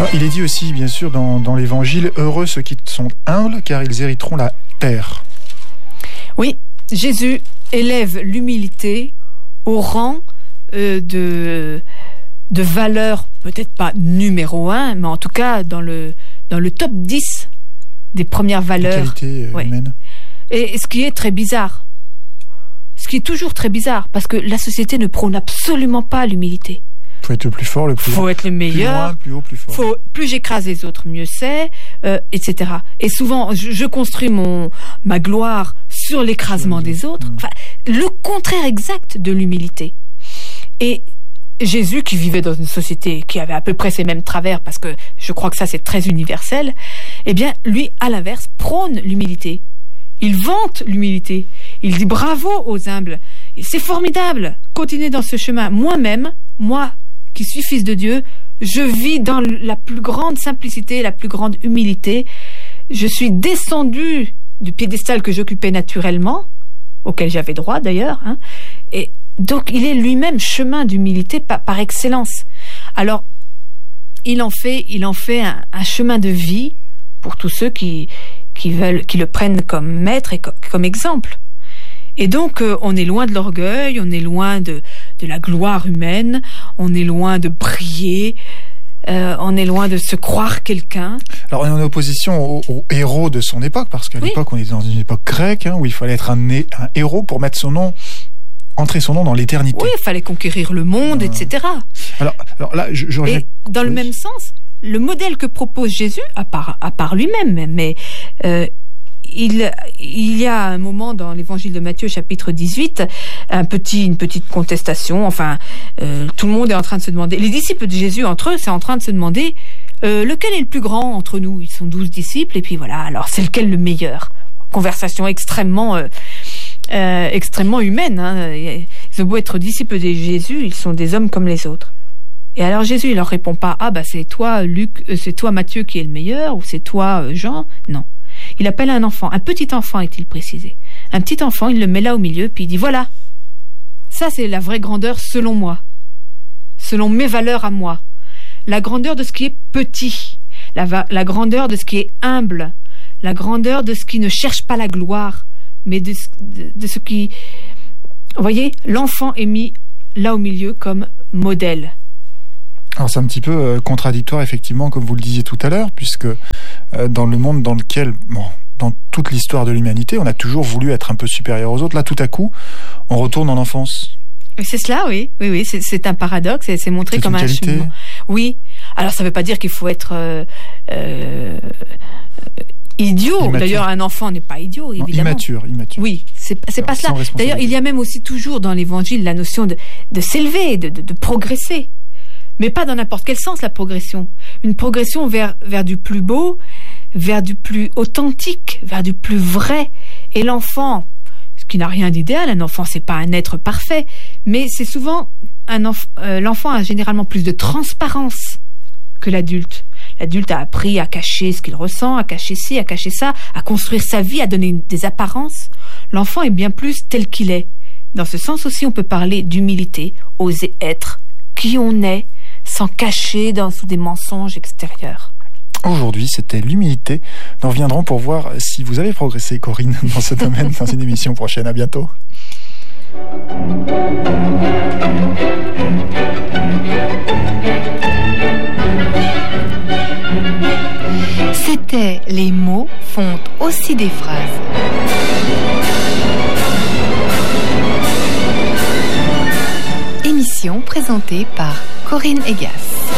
Alors, il est dit aussi, bien sûr, dans l'Évangile, « Heureux ceux qui sont humbles, car ils hériteront la terre ». Oui, Jésus élève l'humilité au rang de valeur, peut-être pas numéro 1, mais en tout cas dans le top 10 des premières valeurs. Qualité humaine. Et ce qui est très bizarre, ce qui est toujours très bizarre, parce que la société ne prône absolument pas l'humilité. Faut être le plus fort, le plus faut être le meilleur, plus loin, plus haut, plus fort. Plus j'écrase les autres, mieux c'est, etc. Et souvent, je construis ma gloire sur l'écrasement des autres. Enfin, le contraire exact de l'humilité. Et Jésus, qui vivait dans une société qui avait à peu près ces mêmes travers, parce que je crois que ça c'est très universel, eh bien, lui, à l'inverse, prône l'humilité. Il vante l'humilité. Il dit bravo aux humbles. C'est formidable. Continuez dans ce chemin. Moi-même, moi qui suis fils de Dieu, je vis dans la plus grande simplicité, la plus grande humilité. Je suis descendu du piédestal que j'occupais naturellement, auquel j'avais droit d'ailleurs, hein, et donc il est lui-même chemin d'humilité par excellence. Alors il en fait un chemin de vie pour tous ceux qui le prennent comme maître et comme exemple. Et donc on est loin de l'orgueil, on est loin de la gloire humaine, on est loin de briller, on est loin de se croire quelqu'un. Alors on est en opposition aux héros de son époque, parce qu'à l'époque on était dans une époque grecque, où il fallait être un héros pour mettre entrer son nom dans l'éternité. Oui, il fallait conquérir le monde, etc. Alors là, je reviens. Et dans le même sens, le modèle que propose Jésus, à part lui-même, mais il y a un moment dans l'évangile de Matthieu, chapitre 18, une petite contestation. Enfin, tout le monde est en train de se demander. Les disciples de Jésus, entre eux, c'est en train de se demander lequel est le plus grand entre nous. Ils sont 12 disciples, et puis voilà, alors c'est lequel le meilleur? Conversation extrêmement humaine. Hein. Ils ont beau être disciples de Jésus, ils sont des hommes comme les autres. Et alors Jésus, il leur répond pas, c'est toi Luc, c'est toi Matthieu qui est le meilleur, ou c'est toi Jean. Non. Il appelle un enfant, un petit enfant est-il précisé. Un petit enfant, il le met là au milieu, puis il dit voilà, ça c'est la vraie grandeur selon moi, selon mes valeurs à moi. La grandeur de ce qui est petit, la grandeur de ce qui est humble, la grandeur de ce qui ne cherche pas la gloire, mais de ce qui... Vous voyez, l'enfant est mis là au milieu comme modèle. Alors c'est un petit peu contradictoire, effectivement, comme vous le disiez tout à l'heure, puisque dans le monde dans lequel, dans toute l'histoire de l'humanité, on a toujours voulu être un peu supérieur aux autres. Là, tout à coup, on retourne en enfance. C'est cela, oui, c'est un paradoxe, et c'est montré comme un cheminement. Oui, alors ça ne veut pas dire qu'il faut être idiot. Immature. D'ailleurs, un enfant n'est pas idiot, évidemment. Immature. Oui, c'est pas cela. D'ailleurs, il y a même aussi toujours dans l'Évangile la notion de s'élever, de progresser. Mais pas dans n'importe quel sens, la progression. Une progression vers du plus beau, vers du plus authentique, vers du plus vrai. Et l'enfant, ce qui n'a rien d'idéal, un enfant, c'est pas un être parfait, mais c'est souvent l'enfant a généralement plus de transparence que l'adulte. L'adulte a appris à cacher ce qu'il ressent, à cacher ci, à cacher ça, à construire sa vie, à donner des apparences. L'enfant est bien plus tel qu'il est. Dans ce sens aussi, on peut parler d'humilité, oser être qui on est, sans cacher sous des mensonges extérieurs. Aujourd'hui, c'était l'humilité. Nous reviendrons pour voir si vous avez progressé, Corinne, dans ce domaine, dans une émission prochaine. À bientôt. C'était Les mots font aussi des phrases. Émission présentée par Corinne Egas.